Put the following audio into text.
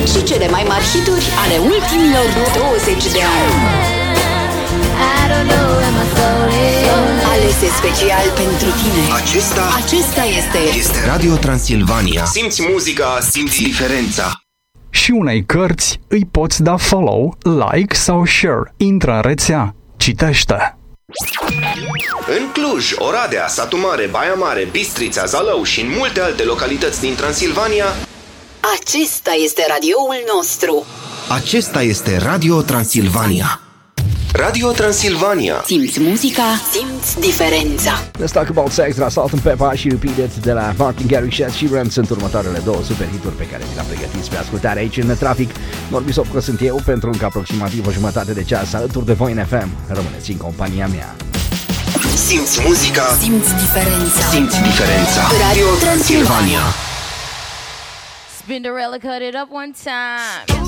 și cele mai mari hituri ale ultimilor 20 de ani. Alese special pentru tine. Acesta este Radio Transilvania. Simți muzica, simți diferența. Și unei cărți îi poți da follow, like sau share. Intră în rețea, citește. În Cluj, Oradea, Satu Mare, Baia Mare, Bistrița, Zalău și în multe alte localități din Transilvania, acesta este radioul nostru. acesta este Radio Transilvania. Radio Transilvania. Simți muzica, simți diferența. Let's Talk About Sex, la Salt and Pepper și Repeat It de la Martin Garrix și Ed Sheeran sunt următoarele două super hituri pe care vi le-am pregătit spre ascultare aici în trafic. Norbi Sopco sunt eu pentru încă aproximativ o jumătate de ceas alături de voi în FM. Rămâneți în compania mea. Simți muzica, Simți diferența. simți diferența. Radio Transilvania. Spinderella cut it up one time.